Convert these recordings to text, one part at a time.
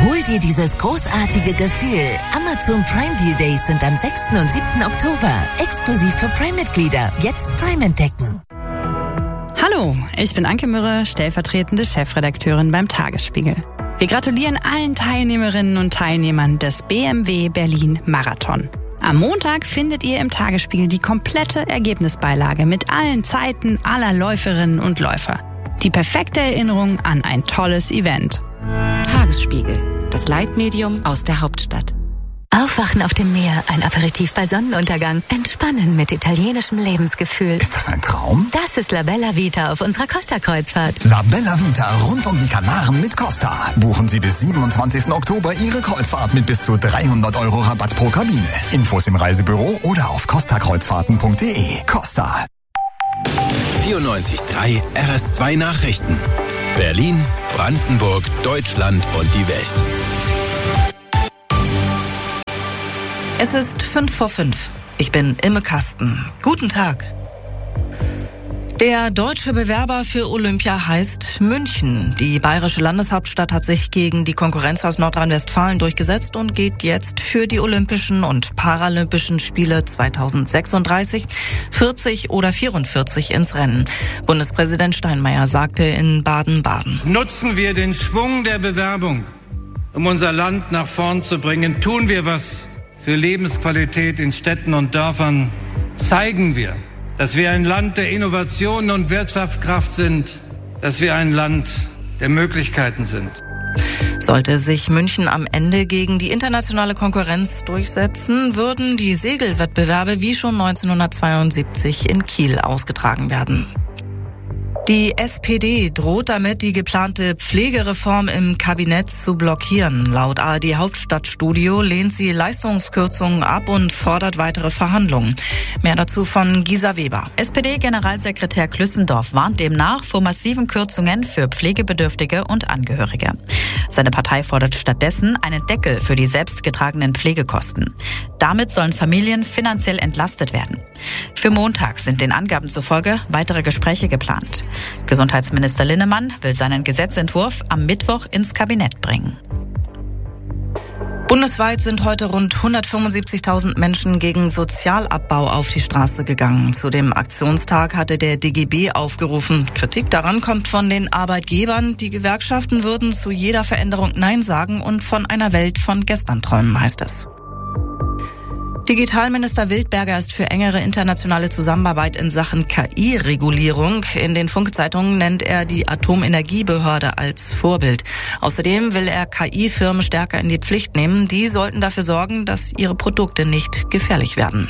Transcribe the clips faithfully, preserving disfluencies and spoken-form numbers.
Hol dir dieses großartige Gefühl. Amazon Prime Deal Days sind am sechsten und siebten Oktober. Exklusiv für Prime-Mitglieder. Jetzt Prime entdecken. Hallo, ich bin Anke Mürre, stellvertretende Chefredakteurin beim Tagesspiegel. Wir gratulieren allen Teilnehmerinnen und Teilnehmern des B M W Berlin Marathon. Am Montag findet ihr im Tagesspiegel die komplette Ergebnisbeilage mit allen Zeiten aller Läuferinnen und Läufer. Die perfekte Erinnerung an ein tolles Event. Tagesspiegel, das Leitmedium aus der Hauptstadt. Aufwachen auf dem Meer, ein Aperitif bei Sonnenuntergang, entspannen mit italienischem Lebensgefühl. Ist das ein Traum? Das ist La Bella Vita auf unserer Costa-Kreuzfahrt. La Bella Vita rund um die Kanaren mit Costa. Buchen Sie bis siebenundzwanzigsten Oktober Ihre Kreuzfahrt mit bis zu dreihundert Euro Rabatt pro Kabine. Infos im Reisebüro oder auf costa kreuzfahrten punkt de. Costa. vierundneunzig Komma drei R S zwei Nachrichten. Berlin, Brandenburg, Deutschland und die Welt. Es ist fünf vor fünf. Ich bin Imme Kasten. Guten Tag. Der deutsche Bewerber für Olympia heißt München. Die bayerische Landeshauptstadt hat sich gegen die Konkurrenz aus Nordrhein-Westfalen durchgesetzt und geht jetzt für die Olympischen und Paralympischen Spiele zweitausendsechsunddreißig, vierzig oder vierundvierzig ins Rennen. Bundespräsident Steinmeier sagte in Baden-Baden: Nutzen wir den Schwung der Bewerbung, um unser Land nach vorn zu bringen. Tun wir was für Lebensqualität in Städten und Dörfern. Zeigen wir, dass wir ein Land der Innovation und Wirtschaftskraft sind, dass wir ein Land der Möglichkeiten sind. Sollte sich München am Ende gegen die internationale Konkurrenz durchsetzen, würden die Segelwettbewerbe wie schon neunzehnhundertzweiundsiebzig in Kiel ausgetragen werden. Die S P D droht damit, die geplante Pflegereform im Kabinett zu blockieren. Laut A R D Hauptstadtstudio lehnt sie Leistungskürzungen ab und fordert weitere Verhandlungen. Mehr dazu von Gisa Weber. S P D-Generalsekretär Klüssendorf warnt demnach vor massiven Kürzungen für Pflegebedürftige und Angehörige. Seine Partei fordert stattdessen einen Deckel für die selbstgetragenen Pflegekosten. Damit sollen Familien finanziell entlastet werden. Für Montag sind den Angaben zufolge weitere Gespräche geplant. Gesundheitsminister Linnemann will seinen Gesetzentwurf am Mittwoch ins Kabinett bringen. Bundesweit sind heute rund hundertfünfundsiebzigtausend Menschen gegen Sozialabbau auf die Straße gegangen. Zu dem Aktionstag hatte der D G B aufgerufen. Kritik daran kommt von den Arbeitgebern. Die Gewerkschaften würden zu jeder Veränderung Nein sagen und von einer Welt von gestern träumen, heißt es. Digitalminister Wildberger ist für engere internationale Zusammenarbeit in Sachen K I-Regulierung. In den Funkzeitungen nennt er die Atomenergiebehörde als Vorbild. Außerdem will er K I-Firmen stärker in die Pflicht nehmen. Die sollten dafür sorgen, dass ihre Produkte nicht gefährlich werden.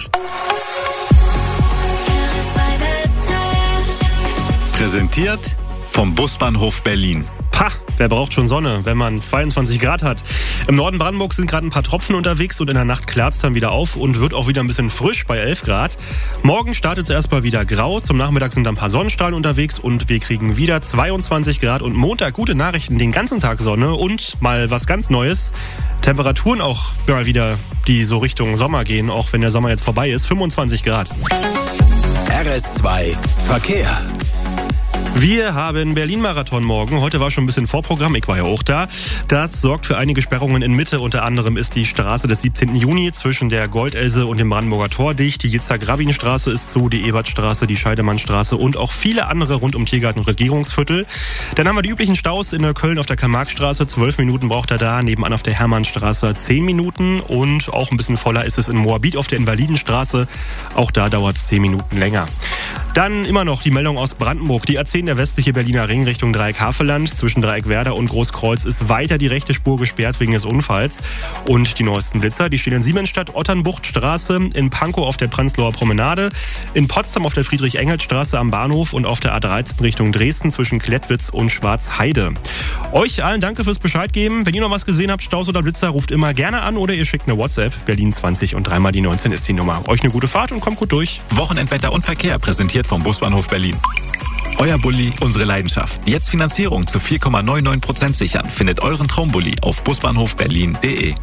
Präsentiert vom Busbahnhof Berlin. Pah, wer braucht schon Sonne, wenn man zweiundzwanzig Grad hat? Im Norden Brandenburgs sind gerade ein paar Tropfen unterwegs und in der Nacht klärt's dann wieder auf und wird auch wieder ein bisschen frisch bei elf Grad. Morgen startet es erstmal wieder grau, zum Nachmittag sind dann ein paar Sonnenstrahlen unterwegs und wir kriegen wieder zweiundzwanzig Grad und Montag gute Nachrichten, den ganzen Tag Sonne und mal was ganz Neues. Temperaturen auch mal wieder, die so Richtung Sommer gehen, auch wenn der Sommer jetzt vorbei ist, fünfundzwanzig Grad. R S zwei Verkehr. Wir haben Berlin-Marathon morgen. Heute war schon ein bisschen Vorprogramm, ich war ja auch da. Das sorgt für einige Sperrungen in Mitte. Unter anderem ist die Straße des siebzehnten Juni zwischen der Goldelse und dem Brandenburger Tor dicht. Die Jitzak-Rabin-Straße ist zu, die Ebertstraße, die Scheidemannstraße und auch viele andere rund um Tiergarten und Regierungsviertel. Dann haben wir die üblichen Staus in Neukölln auf der Karl-Marx-Straße. Zwölf Minuten braucht er da. Nebenan auf der Hermannstraße zehn Minuten. Und auch ein bisschen voller ist es in Moabit auf der Invalidenstraße. Auch da dauert es zehn Minuten länger. Dann immer noch die Meldung aus Brandenburg. Die A zehn, der westliche Berliner Ring Richtung Dreieck-Havelland. Zwischen Dreieck-Werder und Großkreuz ist weiter die rechte Spur gesperrt wegen des Unfalls. Und die neuesten Blitzer, die stehen in Siemensstadt, Otternbuchtstraße, in Pankow auf der Prenzlauer Promenade, in Potsdam auf der Friedrich-Engels-Straße am Bahnhof und auf der A dreizehn Richtung Dresden zwischen Klettwitz und Schwarzheide. Euch allen danke fürs Bescheid geben. Wenn ihr noch was gesehen habt, Staus oder Blitzer, ruft immer gerne an oder ihr schickt eine WhatsApp. Berlin zwanzig und dreimal die neunzehn ist die Nummer. Euch eine gute Fahrt und kommt gut durch. Wochenendwetter und Verkehr präsentiert vom Busbahnhof Berlin. Euer Bulli, unsere Leidenschaft. Jetzt Finanzierung zu vier Komma neunundneunzig Prozent sichern. Findet euren Traumbulli auf busbahnhof berlin punkt de.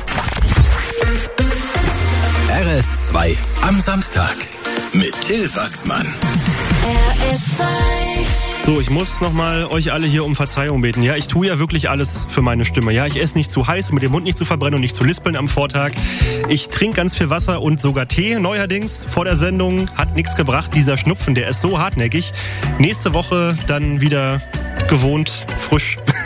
R S zwei am Samstag mit Till Wachsmann. R S zwei So, ich muss nochmal euch alle hier um Verzeihung beten. Ja, ich tue ja wirklich alles für meine Stimme. Ja, ich esse nicht zu heiß, um mit dem Mund nicht zu verbrennen und nicht zu lispeln am Vortag. Ich trinke ganz viel Wasser und sogar Tee neuerdings vor der Sendung. Hat nichts gebracht, dieser Schnupfen, der ist so hartnäckig. Nächste Woche dann wieder gewohnt frisch.